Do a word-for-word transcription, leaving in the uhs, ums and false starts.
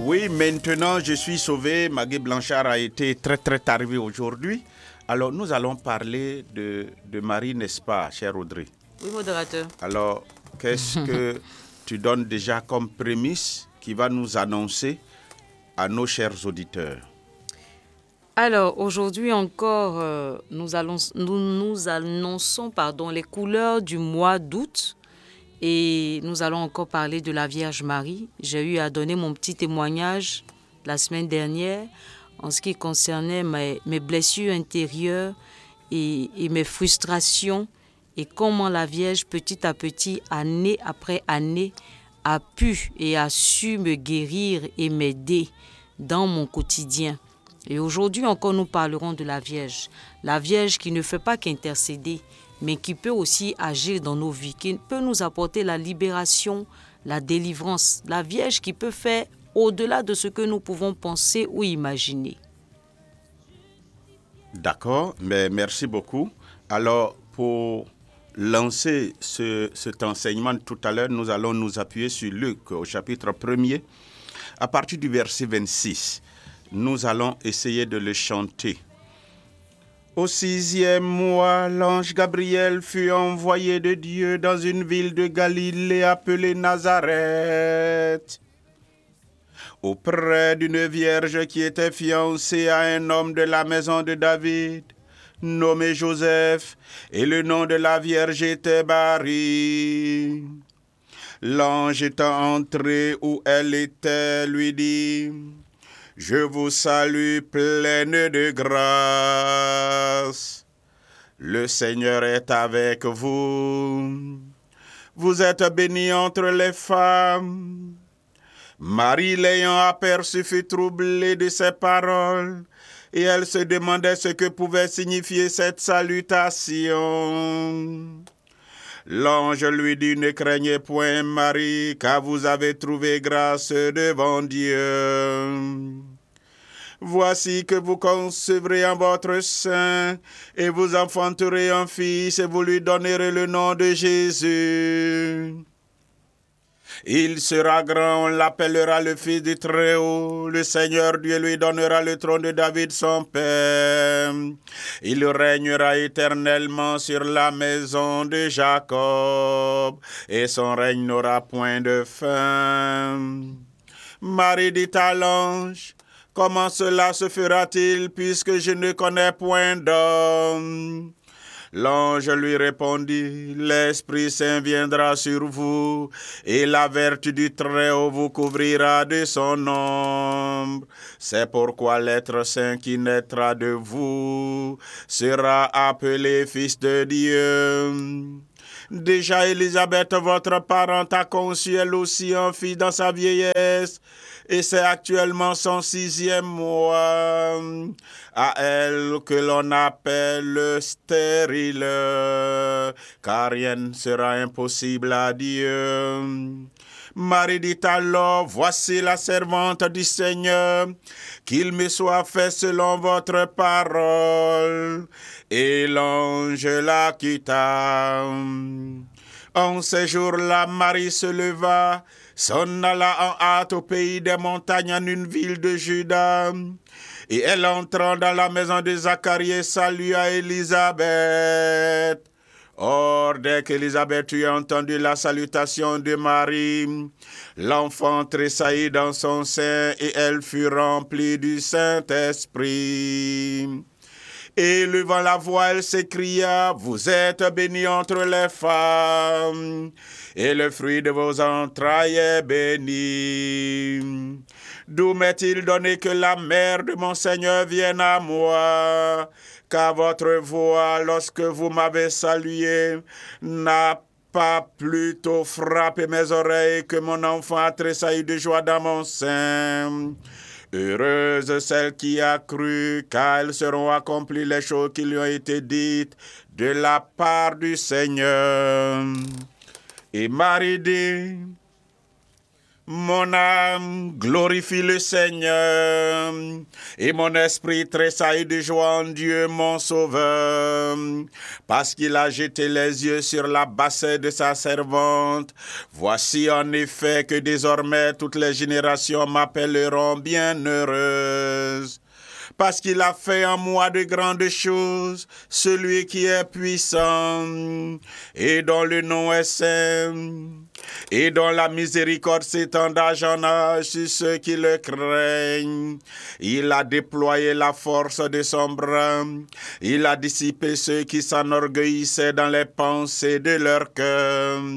Oui, maintenant je suis sauvé. Magui Blanchard a été très très tardé aujourd'hui. Alors nous allons parler de, de Marie, n'est-ce pas, cher Audrey? Oui, modérateur. Alors, qu'est-ce que tu donnes déjà comme prémisse qui va nous annoncer à nos chers auditeurs? Alors, aujourd'hui encore, euh, nous, allons, nous, nous annonçons pardon, les couleurs du mois d'août et nous allons encore parler de la Vierge Marie. J'ai eu à donner mon petit témoignage la semaine dernière en ce qui concernait mes, mes blessures intérieures et, et mes frustrations et comment la Vierge, petit à petit, année après année, a pu et a su me guérir et m'aider dans mon quotidien. Et aujourd'hui encore, nous parlerons de la Vierge. La Vierge qui ne fait pas qu'intercéder, mais qui peut aussi agir dans nos vies, qui peut nous apporter la libération, la délivrance. La Vierge qui peut faire au-delà de ce que nous pouvons penser ou imaginer. D'accord, mais merci beaucoup. Alors, pour lancer ce, cet enseignement tout à l'heure, nous allons nous appuyer sur Luc au chapitre premier, à partir du verset vingt-six. Nous allons essayer de le chanter. Au sixième mois, l'ange Gabriel fut envoyé de Dieu dans une ville de Galilée appelée Nazareth, auprès d'une vierge qui était fiancée à un homme de la maison de David, nommé Joseph, et le nom de la vierge était Marie. L'ange étant entré où elle était, lui dit: Je vous salue, pleine de grâce. Le Seigneur est avec vous. Vous êtes bénie entre les femmes. Marie, l'ayant aperçue, fut troublée de ces paroles, et elle se demandait ce que pouvait signifier cette salutation. L'ange lui dit: Ne craignez point, Marie, car vous avez trouvé grâce devant Dieu. Voici que vous concevrez en votre sein, et vous enfanterez un fils, et vous lui donnerez le nom de Jésus. Il sera grand, on l'appellera le Fils du Très-Haut. Le Seigneur Dieu lui donnera le trône de David son père. Il régnera éternellement sur la maison de Jacob, et son règne n'aura point de fin. Marie dit à l'ange: Comment cela se fera-t-il, puisque je ne connais point d'homme? L'ange lui répondit: L'Esprit Saint viendra sur vous, et la vertu du Très-Haut vous couvrira de son ombre. C'est pourquoi l'être saint qui naîtra de vous sera appelé Fils de Dieu. Déjà Élisabeth, votre parente, a conçu elle aussi un fils dans sa vieillesse, et c'est actuellement son sixième mois. À elle que l'on appelle stérile, car rien ne sera impossible à Dieu. Marie dit alors: Voici la servante du Seigneur, qu'il me soit fait selon votre parole. Et l'ange la quitta. En ces jours-là, Marie se leva, s'en alla en hâte au pays des montagnes, en une ville de Juda. Et elle entrant dans la maison de Zacharie et salua Élisabeth. Or, dès qu'Élisabeth eut entendu la salutation de Marie, l'enfant tressaillit dans son sein, et elle fut remplie du Saint-Esprit. Et levant la voix, elle s'écria: Vous êtes bénie entre les femmes, et le fruit de vos entrailles est béni. D'où m'est-il donné que la mère de mon Seigneur vienne à moi? Car votre voix, lorsque vous m'avez salué, n'a pas plutôt frappé mes oreilles que mon enfant a tressailli de joie dans mon sein. Heureuse celle qui a cru, car elles seront accomplies les choses qui lui ont été dites de la part du Seigneur. Et Marie dit: Mon âme glorifie le Seigneur, et mon esprit tressaille de joie en Dieu mon Sauveur, parce qu'il a jeté les yeux sur la bassesse de sa servante. Voici en effet que désormais toutes les générations m'appelleront bienheureuse. Parce qu'il a fait en moi de grandes choses, celui qui est puissant, et dont le nom est saint, et dont la miséricorde s'étend d'âge en âge sur ceux qui le craignent. Il a déployé la force de son bras, il a dissipé ceux qui s'enorgueillissaient dans les pensées de leur cœur.